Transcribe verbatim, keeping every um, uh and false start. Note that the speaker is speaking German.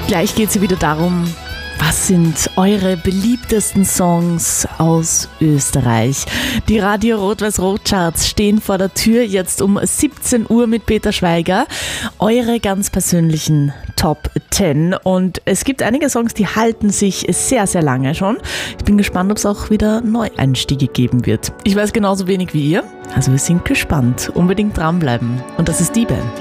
Gleich geht es wieder darum, was sind eure beliebtesten Songs aus Österreich? Die Radio Rot-Weiß-Rot-Charts stehen vor der Tür, jetzt um siebzehn Uhr mit Peter Schweiger. Eure ganz persönlichen Top zehn. Und es gibt einige Songs, die halten sich sehr, sehr lange schon. Ich bin gespannt, ob es auch wieder Neueinstiege geben wird. Ich weiß genauso wenig wie ihr, also wir sind gespannt. Unbedingt dranbleiben. Und das ist die Band.